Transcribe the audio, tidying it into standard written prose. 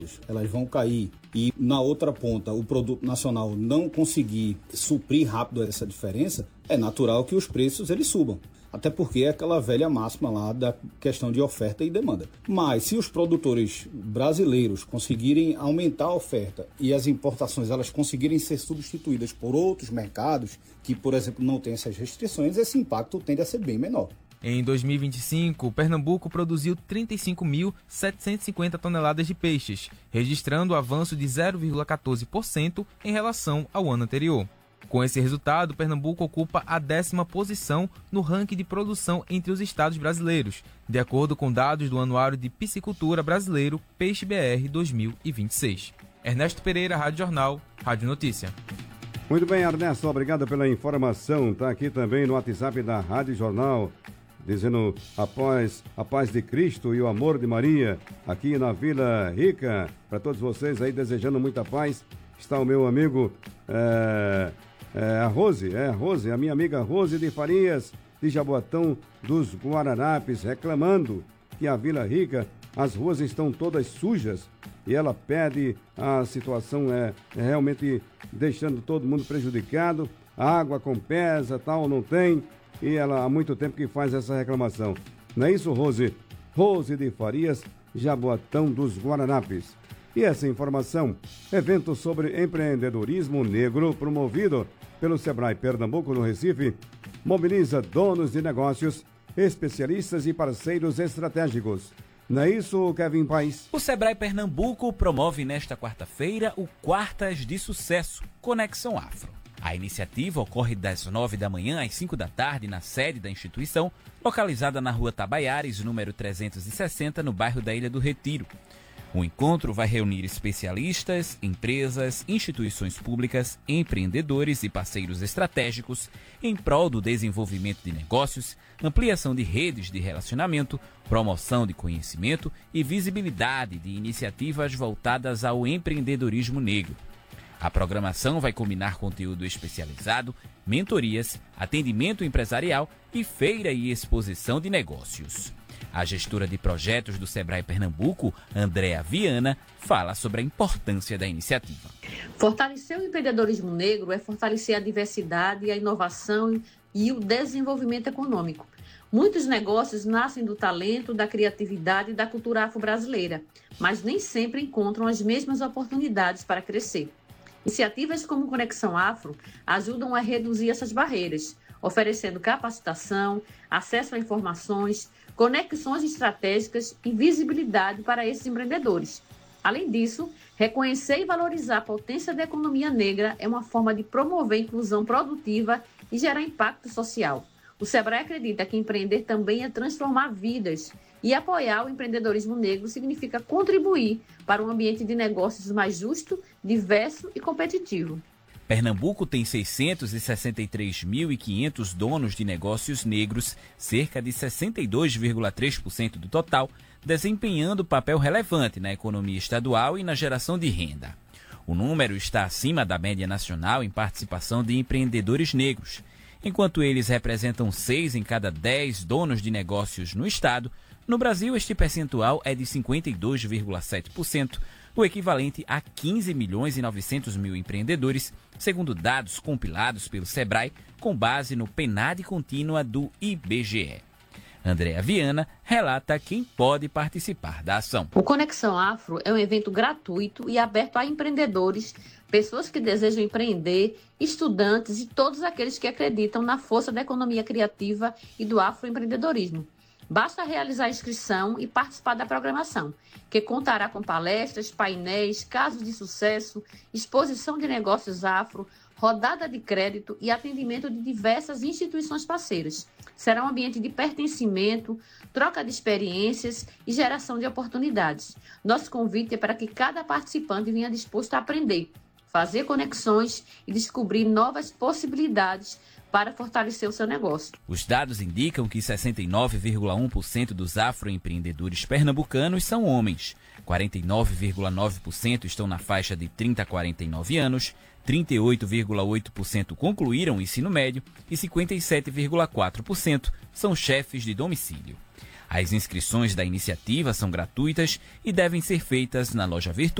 elas vão cair e na outra ponta o produto nacional não conseguir suprir rápido essa diferença, é natural que os preços eles subam. Até porque é aquela velha máxima lá da questão de oferta e demanda. Mas se os produtores brasileiros conseguirem aumentar a oferta e as importações elas conseguirem ser substituídas por outros mercados que, por exemplo, não têm essas restrições, esse impacto tende a ser bem menor. Em 2025, Pernambuco produziu 35.750 toneladas de peixes, registrando avanço de 0,14% em relação ao ano anterior. Com esse resultado, Pernambuco ocupa a 10ª posição no ranking de produção entre os estados brasileiros, de acordo com dados do Anuário de Piscicultura Brasileiro, Peixe BR 2026. Ernesto Pereira, Rádio Jornal, Rádio Notícia. Muito bem, Ernesto, obrigado pela informação. Está aqui também no WhatsApp da Rádio Jornal, dizendo a paz de Cristo e o amor de Maria, aqui na Vila Rica. Para todos vocês aí, desejando muita paz, está o meu amigo... a Rose, a minha amiga Rose de Farias, de Jaboatão dos Guararapes, reclamando que a Vila Rica, as ruas estão todas sujas e ela pede, a situação é realmente deixando todo mundo prejudicado, a água com pesa, tal, não tem, e ela há muito tempo que faz essa reclamação. Não é isso, Rose? Rose de Farias, Jaboatão dos Guararapes. E essa informação, evento sobre empreendedorismo negro promovido pelo Sebrae Pernambuco no Recife, mobiliza donos de negócios, especialistas e parceiros estratégicos. Não é isso, Kevin Paes? O Sebrae Pernambuco promove nesta quarta-feira o Quartas de Sucesso, Conexão Afro. A iniciativa ocorre das 9 da manhã às 5 da tarde na sede da instituição, localizada na Rua Tabaiares, número 360, no bairro da Ilha do Retiro. O encontro vai reunir especialistas, empresas, instituições públicas, empreendedores e parceiros estratégicos em prol do desenvolvimento de negócios, ampliação de redes de relacionamento, promoção de conhecimento e visibilidade de iniciativas voltadas ao empreendedorismo negro. A programação vai combinar conteúdo especializado, mentorias, atendimento empresarial e feira e exposição de negócios. A gestora de projetos do Sebrae Pernambuco, Andréa Viana, fala sobre a importância da iniciativa. Fortalecer o empreendedorismo negro é fortalecer a diversidade, a inovação e o desenvolvimento econômico. Muitos negócios nascem do talento, da criatividade e da cultura afro-brasileira, mas nem sempre encontram as mesmas oportunidades para crescer. Iniciativas como Conexão Afro ajudam a reduzir essas barreiras, oferecendo capacitação, acesso a informações, conexões estratégicas e visibilidade para esses empreendedores. Além disso, reconhecer e valorizar a potência da economia negra é uma forma de promover a inclusão produtiva e gerar impacto social. O Sebrae acredita que empreender também é transformar vidas e apoiar o empreendedorismo negro significa contribuir para um ambiente de negócios mais justo, diverso e competitivo. Pernambuco tem 663.500 donos de negócios negros, cerca de 62,3% do total, desempenhando papel relevante na economia estadual e na geração de renda. O número está acima da média nacional em participação de empreendedores negros. Enquanto eles representam 6 em cada 10 donos de negócios no estado, no Brasil este percentual é de 52,7%, o equivalente a 15.900.000 empreendedores, segundo dados compilados pelo Sebrae, com base no PNAD contínua do IBGE. Andréa Viana relata quem pode participar da ação. O Conexão Afro é um evento gratuito e aberto a empreendedores, pessoas que desejam empreender, estudantes e todos aqueles que acreditam na força da economia criativa e do afroempreendedorismo. Basta realizar a inscrição e participar da programação, que contará com palestras, painéis, casos de sucesso, exposição de negócios afro, rodada de crédito e atendimento de diversas instituições parceiras. Será um ambiente de pertencimento, troca de experiências e geração de oportunidades. Nosso convite é para que cada participante venha disposto a aprender, fazer conexões e descobrir novas possibilidades para fortalecer o seu negócio. Os dados indicam que 69,1% dos afroempreendedores pernambucanos são homens, 49,9% estão na faixa de 30 a 49 anos, 38,8% concluíram o ensino médio e 57,4% são chefes de domicílio. As inscrições da iniciativa são gratuitas e devem ser feitas na loja virtual